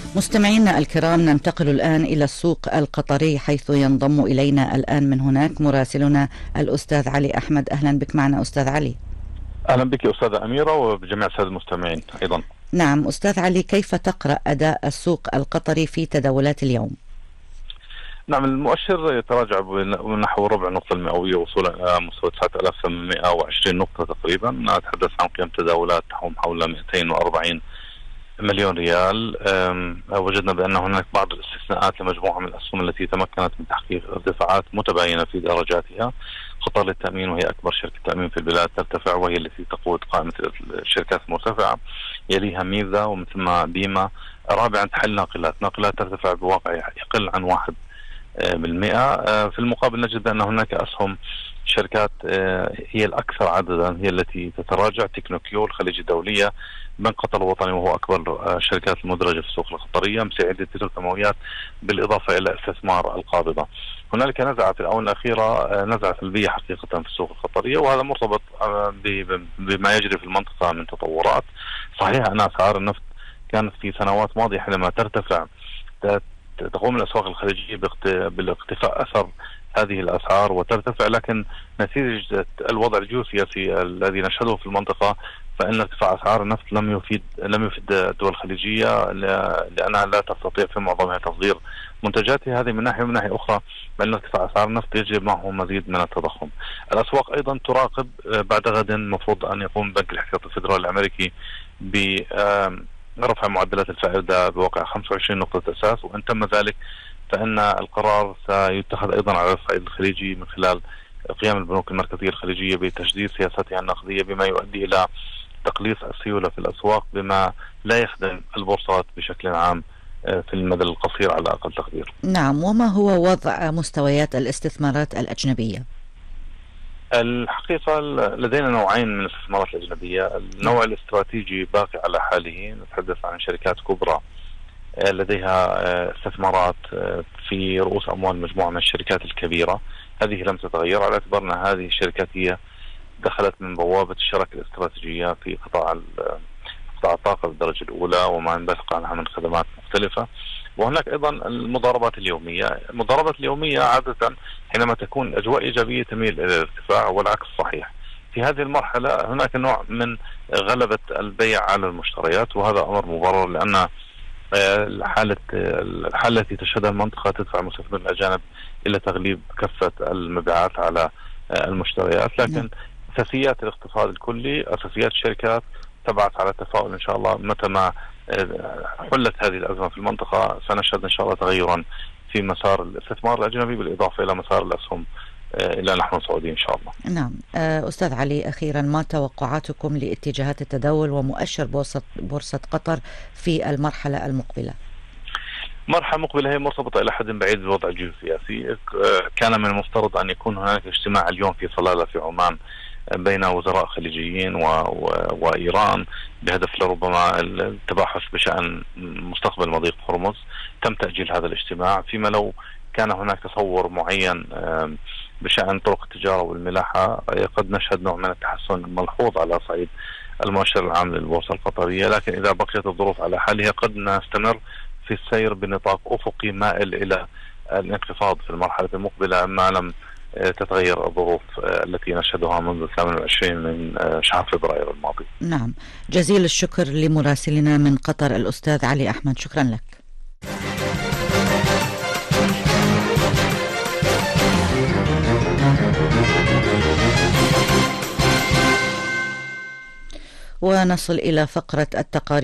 مستمعينا الكرام، ننتقل الآن إلى السوق القطري، حيث ينضم إلينا الآن من هناك مراسلنا الأستاذ علي أحمد. أهلا بك معنا أستاذ علي. أهلا بك أستاذة أميرة وبجميع السادة المستمعين أيضا. نعم أستاذ علي، كيف تقرأ أداء السوق القطري في تداولات اليوم؟ نعم، المؤشر يتراجع بنحو ربع نقطة المئوية وصولا إلى مستوى 9820 نقطة تقريبا. نتحدث عن قيم تداولات تحوم حول 240 مليون ريال. وجدنا بأن هناك بعض الاستثناءات لمجموعة من الأسهم التي تمكنت من تحقيق ارتفاعات متباينة في درجاتها. قطر للتأمين، وهي أكبر شركة تأمين في البلاد، ترتفع وهي التي تقود قائمة الشركات المرتفعة. يليها ميزة ومن ثم بيما. رابعا تحل ناقلات ترتفع بواقع يقل عن 1%. في المقابل نجد أن هناك أسهم شركات هي الأكثر عددا هي التي تتراجع. تكنوكيو الخليجي الدولية، بنك قطر الوطني وهو أكبر الشركات المدرجة في السوق القطرية، مساعدة الكيماويات، بالإضافة إلى استثمار القابضة. هنالك نزعة في الآونة الأخيرة، نزعة سلبية حقيقة في السوق القطرية، وهذا مرتبط بما يجري في المنطقة من تطورات. صحيح أن أسعار النفط كانت في سنوات ماضية حينما ترتفع تقوم الأسواق الخليجية بالاقتفاء أثر هذه الأسعار وترتفع، لكن نتيجة الوضع الجيوسياسي الذي نشهده في المنطقة فإن ارتفاع أسعار النفط لم يفيد الدول الخليجية، لأنها لا تستطيع في معظمها تصدير منتجاتها. هذه من ناحية. من ناحية أخرى بأن ارتفاع أسعار النفط يجلب معه مزيد من التضخم. الأسواق أيضا تراقب. بعد غد المفروض أن يقوم البنك الاحتياطي الفيدرالي الأمريكي برفع معدلات الفائدة بواقع 25 نقطة أساس، وإن تم ذلك فإن القرار سيتخذ أيضا على الصعيد الخليجي من خلال قيام البنوك المركزية الخليجية بتشديد سياستها النقدية، بما يؤدي إلى تقليص السيولة في الأسواق، بما لا يخدم البورصات بشكل عام في المدى القصير على أقل تقدير. نعم، وما هو وضع مستويات الاستثمارات الأجنبية؟ الحقيقة لدينا نوعين من الاستثمارات الأجنبية. النوع الاستراتيجي باقي على حاله، نتحدث عن شركات كبرى لديها استثمارات في رؤوس أموال مجموعة من الشركات الكبيرة. هذه لم تتغير على اعتبار أن هذه الشركات هي دخلت من بوابة الشراكة الاستراتيجية في قطاع الطاقة بالدرجة الأولى وما ينبثق عنها من خدمات مختلفة. وهناك أيضا المضاربات اليومية. المضاربات اليومية عادة حينما تكون أجواء إيجابية تميل إلى الارتفاع، والعكس صحيح. في هذه المرحلة هناك نوع من غلبة البيع على المشتريات، وهذا أمر مبرر، لأن الحالة التي تشهدها المنطقة تدفع المستثمرين الأجانب إلى تغليب كفة المبيعات على المشتريات. لكن أساسيات الاقتصاد الكلي، أساسيات الشركات تبعت على التفاؤل إن شاء الله. متى ما حلت هذه الأزمة في المنطقة سنشهد إن شاء الله تغيرا في مسار الاستثمار الأجنبي، بالإضافة إلى مسار الأسهم إلى نحو السعودي إن شاء الله. نعم. أستاذ علي، أخيرا ما توقعاتكم لاتجاهات التداول ومؤشر بورصة قطر في المرحلة المقبلة؟ مرحلة مقبلة هي مرتبطة إلى حد بعيد بالوضع الجيوسياسي. كان من المفترض أن يكون هناك اجتماع اليوم في صلالة في عمان بين وزراء خليجيين وإيران بهدف لربما التباحث بشأن مستقبل مضيق هرمز. تم تأجيل هذا الاجتماع، فيما لو كان هناك تصور معين بشأن طرق التجارة والملاحة قد نشهد نوع من التحسن الملحوظ على صعيد المؤشر العام للبورصة القطرية. لكن إذا بقيت الظروف على حالها قد نستمر في السير بنطاق أفقي مائل إلى الانخفاض في المرحلة المقبلة، ما لم تتغير الظروف التي نشهدها منذ 28 من شهر فبراير الماضي. نعم، جزيل الشكر لمراسلنا من قطر الأستاذ علي أحمد، شكرا لك. ونصل إلى فقرة التقارير.